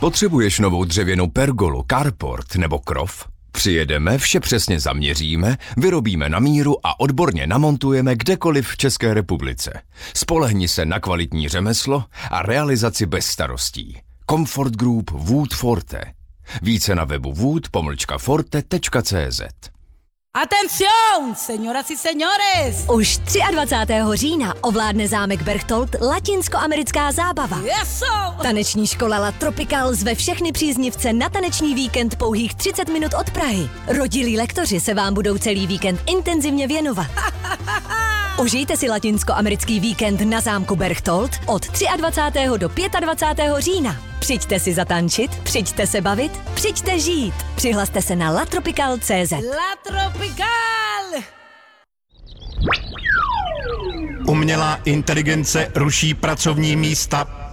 Potřebuješ novou dřevěnou pergolu, carport nebo krov? Přijedeme, vše přesně zaměříme, vyrobíme na míru a odborně namontujeme kdekoliv v České republice. Spolehni se na kvalitní řemeslo a realizaci bez starostí. Comfort Group Wood Forte. Více na webu wood-forte.cz. Atención, señoras y señores! Už 23. října ovládne zámek Berchtold latinskoamerická zábava. Eso! Taneční škola La Tropical zve všechny příznivce na taneční víkend pouhých 30 minut od Prahy. Rodilí lektoři se vám budou celý víkend intenzivně věnovat. Užijte si latinskoamerický víkend na zámku Berchtold od 23. do 25. října. Přijďte si zatančit, přijďte se bavit, přijďte žít. Přihlaste se na latropical.cz. La Tropical! Umělá inteligence ruší pracovní místa.